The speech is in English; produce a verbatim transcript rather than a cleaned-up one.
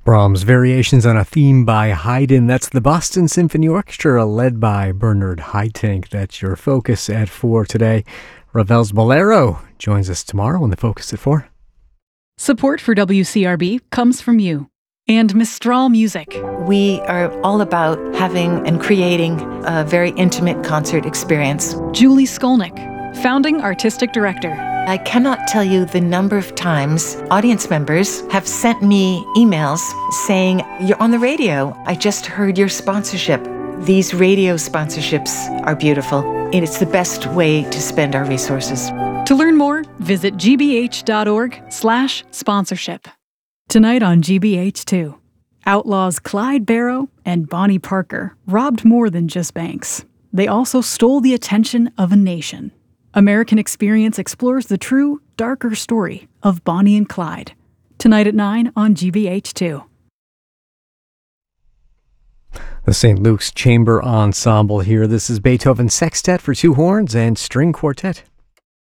Brahms' Variations on a Theme by Haydn. That's the Boston Symphony Orchestra led by Bernard Haitink. That's your Focus at four today. Ravel's Bolero joins us tomorrow on the Focus at four. Support for W C R B comes from you and Mistral Music. We are all about having and creating a very intimate concert experience. Julie Skolnick, founding artistic director. I cannot tell you the number of times audience members have sent me emails saying, "You're on the radio. I just heard your sponsorship." These radio sponsorships are beautiful, and it's the best way to spend our resources. To learn more, visit gbh.org slash sponsorship. Tonight on G B H two, outlaws Clyde Barrow and Bonnie Parker robbed more than just banks. They also stole the attention of a nation. American Experience explores the true, darker story of Bonnie and Clyde. Tonight at nine on G B H two. The Saint Luke's Chamber Ensemble here. This is Beethoven's Sextet for two horns and string quartet.